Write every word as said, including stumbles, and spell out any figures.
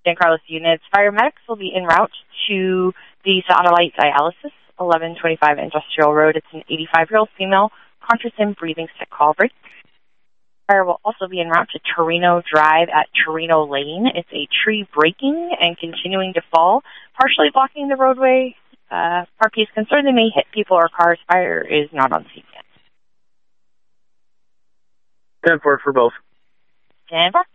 San Carlos units. Fire medics will be en route to the satellite dialysis, eleven twenty-five Industrial Road. It's an eighty-five-year-old female, contrastim breathing sick call break. Fire will also be en route to Torino Drive at Torino Lane. It's a tree breaking and continuing to fall, partially blocking the roadway. Uh, R P is concerned they may hit people or cars. Fire is not on scene yet. ten four for both. ten four.